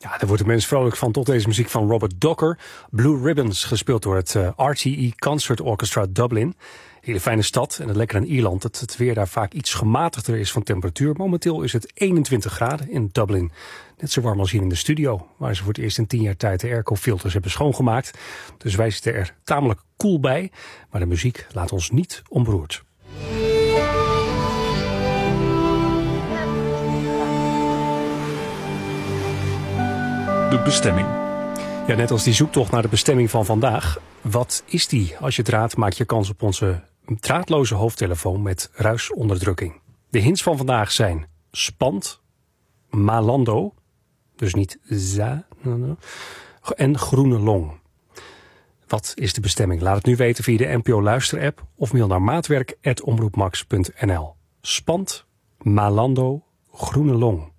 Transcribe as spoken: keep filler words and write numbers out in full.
Ja, daar wordt de mens vrolijk van tot deze muziek van Robert Docker. Blue Ribbons, gespeeld door het uh, R T E Concert Orchestra Dublin. Hele fijne stad en het lekker aan Ierland dat het weer daar vaak iets gematigder is van temperatuur. Momenteel is het eenentwintig graden in Dublin. Net zo warm als hier in de studio, waar ze voor het eerst in tien jaar tijd de airco-filters hebben schoongemaakt. Dus wij zitten er tamelijk koel bij, maar de muziek laat ons niet onberoerd. De bestemming. Ja, net als die zoektocht naar de bestemming van vandaag. Wat is die? Als je het raadt, maak je kans op onze draadloze hoofdtelefoon met ruisonderdrukking. De hints van vandaag zijn Spant, Malando, dus niet za, en Groene Long. Wat is de bestemming? Laat het nu weten via de N P O Luisterapp of mail naar maatwerk apenstaartje omroepmax punt n l. Spant, Malando, Groene Long.